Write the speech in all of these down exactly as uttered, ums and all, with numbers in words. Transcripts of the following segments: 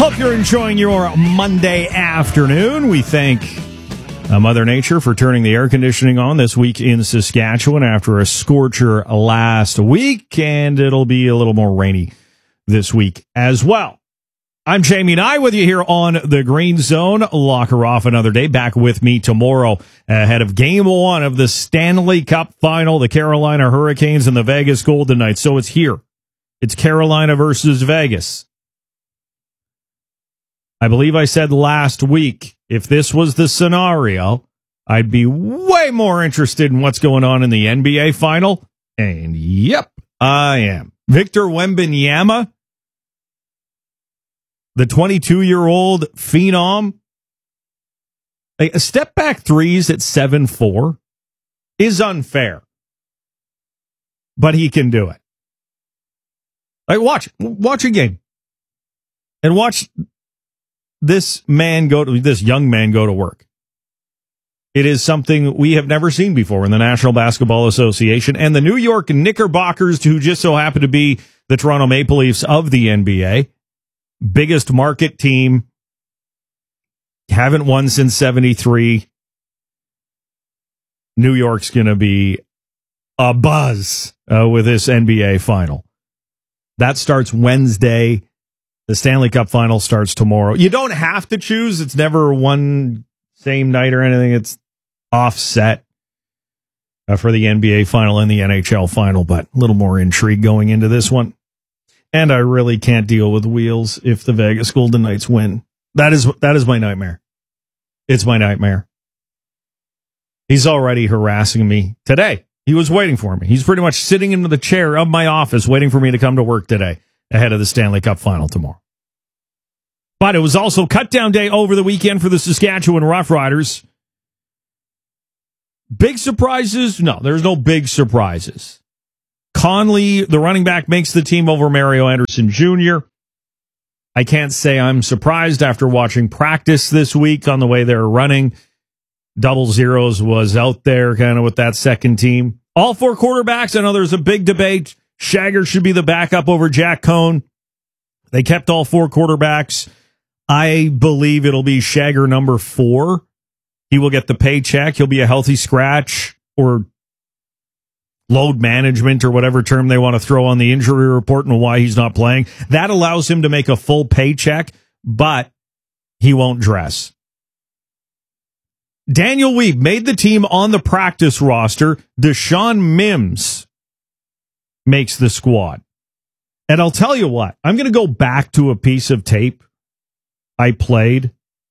Hope you're enjoying your Monday afternoon. We thank uh, Mother Nature for turning the air conditioning on this week in Saskatchewan after a scorcher last week, and it'll be a little more rainy this week as well. I'm Jamie Nye with you here on the Green Zone. Lock her off another day. Back with me tomorrow ahead of game one of the Stanley Cup Final, the Carolina Hurricanes and the Vegas Golden Knights. So it's here. It's Carolina versus Vegas. I believe I said last week, if this was the scenario, I'd be way more interested in what's going on in the N B A final. And yep, I am. Victor Wembanyama, the twenty-two-year-old phenom, a step-back threes at seven four is unfair. But he can do it. Like, watch, watch a game. And watch this man go to this young man go to work. It is something we have never seen before in the National Basketball Association, and the New York Knickerbockers, who just so happen to be the Toronto Maple Leafs of the N B A, biggest market team, haven't won since seventy-three. New York's going to be a buzz uh, with this N B A final. That starts Wednesday. The Stanley Cup Final starts tomorrow. You don't have to choose. It's never one same night or anything. It's offset uh, for the N B A Final and the N H L Final, but a little more intrigue going into this one. And I really can't deal with wheels if the Vegas Golden Knights win. That is that is my nightmare. It's my nightmare. He's already harassing me today. He was waiting for me. He's pretty much sitting in the chair of my office waiting for me to come to work today, ahead of the Stanley Cup Final tomorrow. But it was also cut-down day over the weekend for the Saskatchewan Roughriders. Big surprises? No, there's no big surprises. Conley, the running back, makes the team over Mario Anderson Junior I can't say I'm surprised after watching practice this week on the way they're running. Double zeros was out there kind of with that second team. All four quarterbacks, I know there's a big debate. Shagger should be the backup over Jack Cohn. They kept all four quarterbacks. I believe it'll be Shagger number four. He will get the paycheck. He'll be a healthy scratch or load management or whatever term they want to throw on the injury report and why he's not playing. That allows him to make a full paycheck, but he won't dress. Daniel Weeb made the team on the practice roster. Deshaun Mims makes the squad. And I'll tell you what, I'm going to go back to a piece of tape I played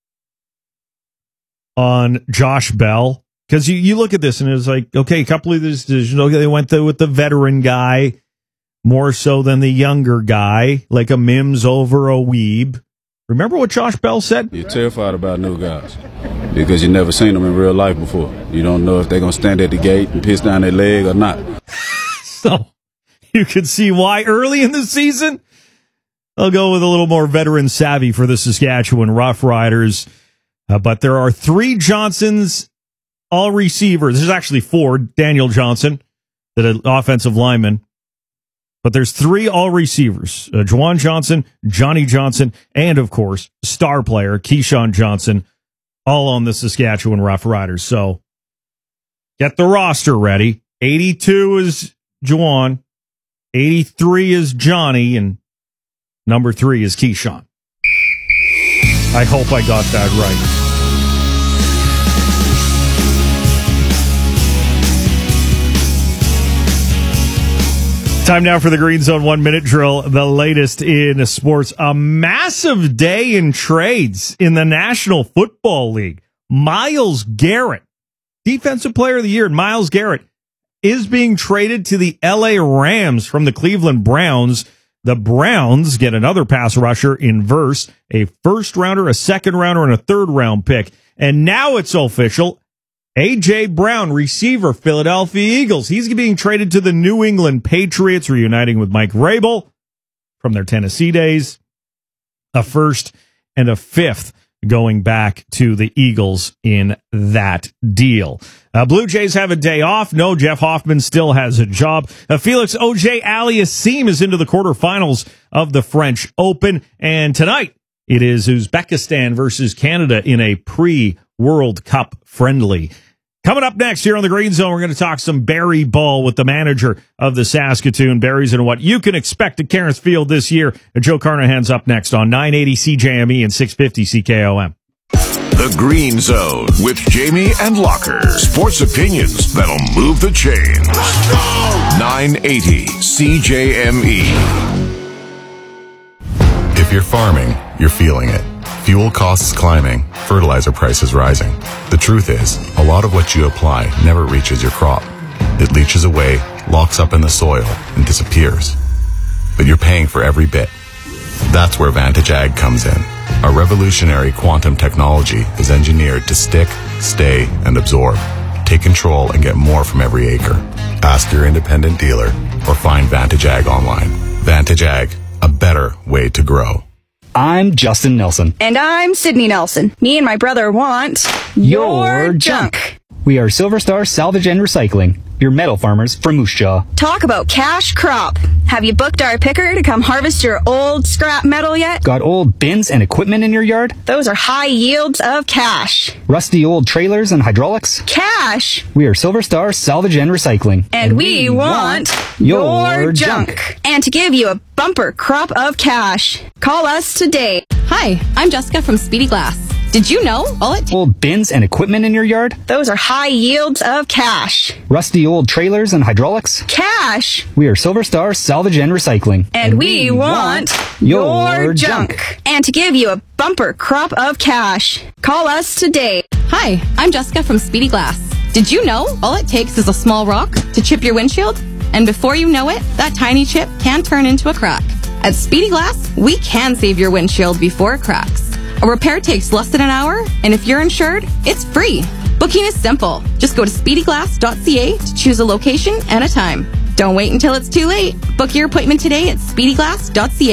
on Josh Bell. Because you, you look at this and it's like, okay, a couple of these decisions, okay, they went the, with the veteran guy more so than the younger guy, like a Mims over a Weeb. Remember what Josh Bell said? You're terrified about new guys because you've never seen them in real life before. You don't know if they're going to stand at the gate and piss down their leg or not. So you can see why early in the season, I'll go with a little more veteran savvy for the Saskatchewan Roughriders. Uh, but there are three Johnsons, all receivers. There's actually four. Daniel Johnson, the offensive lineman. But there's three all receivers. Uh, Juwan Johnson, Johnny Johnson, and, of course, star player Keyshawn Johnson, all on the Saskatchewan Roughriders. So get the roster ready. eighty-two is Juwan. eighty-three is Johnny, and number three is Keyshawn. I hope I got that right. Time now for the Green Zone one-minute drill, the latest in sports. A massive day in trades in the National Football League. Myles Garrett, Defensive Player of the Year, Myles Garrett, is being traded to the L A Rams from the Cleveland Browns. The Browns get another pass rusher in Verse, a first-rounder, a second-rounder, and a third-round pick. And now it's official. A J. Brown, receiver, Philadelphia Eagles. He's being traded to the New England Patriots, reuniting with Mike Vrabel from their Tennessee days. A first and a fifth going back to the Eagles in that deal. Uh, Blue Jays have a day off. No, Jeff Hoffman still has a job. Uh, Felix Auger-Aliassime is into the quarterfinals of the French Open. And tonight, It is Uzbekistan versus Canada in a pre-World Cup friendly. Coming up next here on the Green Zone, we're going to talk some Barry ball with the manager of the Saskatoon Berries and what you can expect at Cairns Field this year. And Joe Carnahan's up next on nine eighty C J M E and six fifty C K O M. The Green Zone with Jamie and Locker. Sports opinions that'll move the chains. nine eighty C J M E. If you're farming, you're feeling it. Fuel costs climbing, fertilizer prices rising. The truth is, a lot of what you apply never reaches your crop. It leaches away, locks up in the soil, and disappears. But you're paying for every bit. That's where Vantage Ag comes in. Our revolutionary quantum technology is engineered to stick, stay, and absorb. Take control and get more from every acre. Ask your independent dealer or find Vantage Ag online. Vantage Ag, a better way to grow. I'm Justin Nelson. And I'm Sydney Nelson. Me and my brother want your junk. We are Silver Star Salvage and Recycling, your metal farmers from Moose Jaw. Talk about cash crop. Have you booked our picker to come harvest your old scrap metal yet? Got old bins and equipment in your yard? Those are high yields of cash. Rusty old trailers and hydraulics? Cash. We are Silver Star Salvage and Recycling. And, and we, we want your, your junk. junk. And to give you a bumper crop of cash, call us today. Hi, I'm Jessica from Speedy Glass. Did you know all it t- Old bins and equipment in your yard? Those are high yields of cash. Rusty old trailers and hydraulics? Cash. We are Silver Star Salvage and Recycling. And, and we, we want your, your junk. junk. And to give you a bumper crop of cash, call us today. Hi, I'm Jessica from Speedy Glass. Did you know all it takes is a small rock to chip your windshield? And before you know it, that tiny chip can turn into a crack. At Speedy Glass, we can save your windshield before it cracks. A repair takes less than an hour, and if you're insured, it's free. Booking is simple. Just go to speedy glass dot c a to choose a location and a time. Don't wait until it's too late. Book your appointment today at speedy glass dot c a.